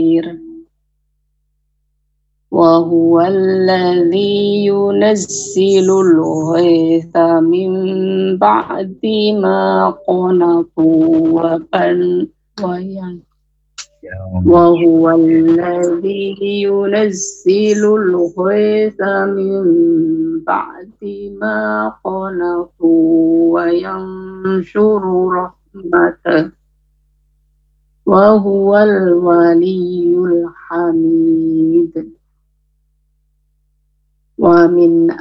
وهو الذي ينزل الغيث من بعد ما قنطوا وهو الذي ينزل الغيث من بعد ما قنطوا وينشر رحمته وهو الولي الحميد. ومن